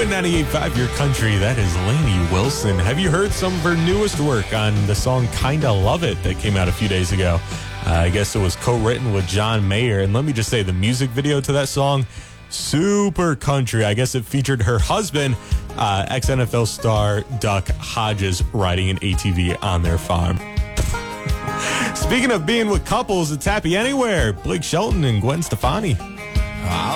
Win 98.5 Your Country. That is Lainey Wilson. Have you heard some of her newest work on the song Kinda Love It that came out a few days ago? I guess it was co-written with John Mayer. And let me just say, the music video to that song, super country. I guess it featured her husband, ex-NFL star Duck Hodges, riding an ATV on their farm. Speaking of being with couples, it's Happy Anywhere. Blake Shelton and Gwen Stefani.